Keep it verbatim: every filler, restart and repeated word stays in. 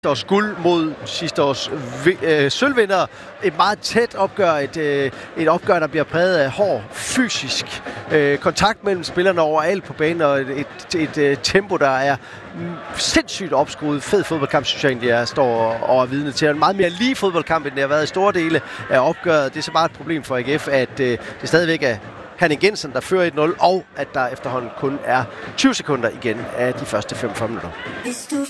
års guld mod sidste års øh, sølvvinder. Et meget tæt opgør, et, øh, et opgør, der bliver præget af hård fysisk øh, kontakt mellem spillerne overalt på banen, og et, et, et, et tempo, der er sindssygt opskruet. Fed fodboldkamp, synes jeg egentlig, jeg står og er vidne til. En meget mere lige fodboldkamp, end det har været i store dele af opgøret. Det er så bare et problem for A G F, at øh, det stadigvæk er Henning Jensen, der fører et nul, og at der efterhånden kun er tyve sekunder igen af de første femogfyrre minutter.